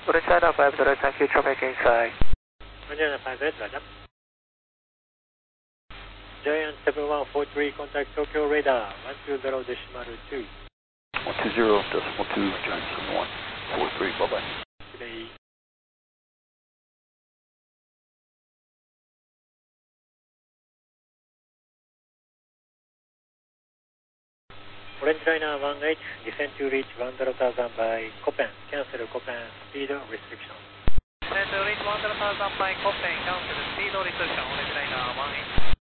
Orange Liner 50, thank you, traffic inside. Orange Liner 50, roger. Giant 7143, contact Tokyo radar, 120.2. 120.2, Giant 7143, bye-bye. Today. Orange Liner 18, descend to reach 100,000 by Copen, cancel Copen, speed restriction. Descend to reach 100,000 by Copen, cancel speed restriction, Orange Liner 18.